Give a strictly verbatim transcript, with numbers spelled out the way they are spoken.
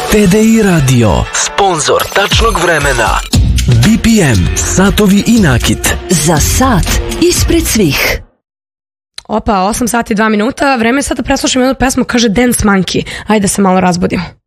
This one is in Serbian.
T D I Radio, sponsor tačnog vremena. B P M, satovi i nakit. Za sat ispred svih. Opa, osam sati i dva minuta, vreme je sad da preslušamo jednu pesmu, kaže Dance Monkey. Ajde da se malo razbudimo.